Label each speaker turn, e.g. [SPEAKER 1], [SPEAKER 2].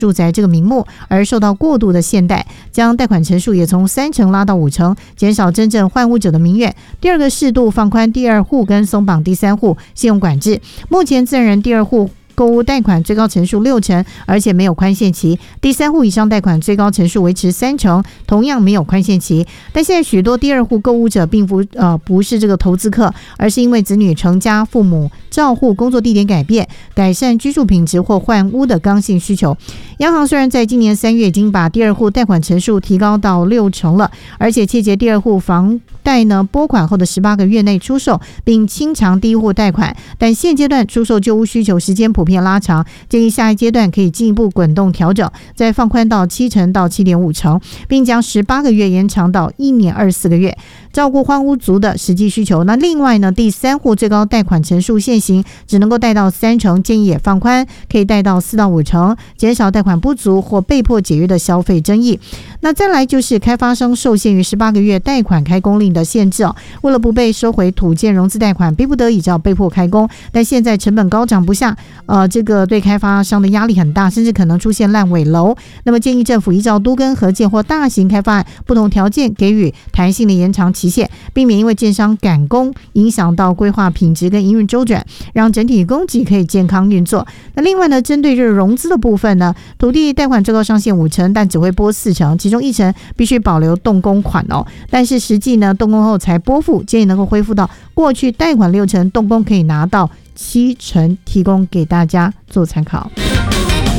[SPEAKER 1] 住宅这个名目而受到过度的限贷，将贷款成数也从3成拉到5成，减少真正换屋者的民怨。第二个，适度放宽第二户跟松绑第三户信用管制。目前自然人第二户购屋贷款最高成数6成，而且没有宽限期；第三户以上贷款最高成数维持3成，同样没有宽限期。但现在许多第二户购屋者并不是这个投资客，而是因为子女成家、父母照护、工作地点改变、改善居住品质或换屋的刚性需求。央行虽然在今年3月已经把第二户贷款成数提高到6成了，而且切结第二户房贷呢拨款后的18个月内出售，并清偿第一户贷款，但现阶段出售旧屋需求时间普遍拉长，建议下一阶段可以进一步滚动调整，再放宽到7成到7.5成，并将18个月延长到1年24个月，照顾换屋族的实际需求。那另外呢，第三户最高贷款成数现行只能够贷到3成，建议也放宽，可以贷到4到5成，减少贷款不足或被迫解约的消费争议。那再来就是开发商受限于18个月贷款开工令的限制为了不被收回土建融资贷款，逼不得已只要被迫开工，但现在成本高涨不下，这个对开发商的压力很大，甚至可能出现烂尾楼。那么建议政府依照都更合建或大型开发案不同条件给予弹性的延长期限，避免因为建商赶工影响到规划品质跟营运周转，让整体供给可以健康运作。那另外呢，针对这个融资的部分呢，土地贷款最高上限5成，但只会拨4成，其中1成必须保留动工款但是实际呢动工后才拨付，建议能够恢复到过去贷款6成，动工可以拿到7成，提供给大家做参考。